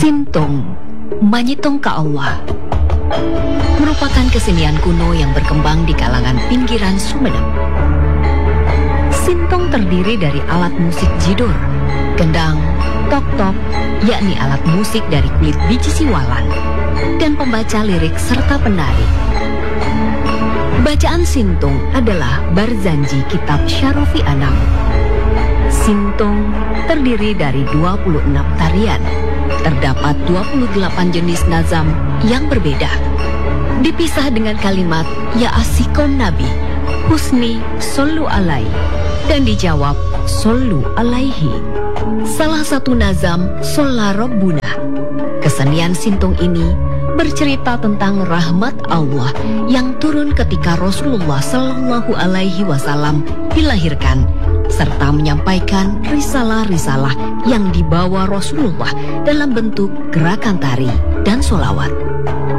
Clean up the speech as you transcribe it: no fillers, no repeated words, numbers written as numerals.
Sintong, manyitong ka Allah, merupakan kesenian kuno yang berkembang di kalangan pinggiran Sumedang. Sintong terdiri dari alat musik jidor, gendang, tok-tok, yakni alat musik dari kulit biji siwalan, dan pembaca lirik serta penari. Bacaan Sintong adalah Barzanji Kitab Syarofi Anam. Sintong terdiri dari 26 tarian. Terdapat 28 jenis nazam yang berbeda. Dipisah dengan kalimat Ya Asikon Nabi, Husni Sallu Alaihi, dan dijawab Sallu Alaihi. Salah satu nazam Sholla Rabbuna. Kesenian Sintong ini bercerita tentang rahmat Allah yang turun ketika Rasulullah Shallallahu Alaihi Wasallam dilahirkan, serta menyampaikan risalah-risalah yang dibawa Rasulullah dalam bentuk gerakan tari dan sholawat.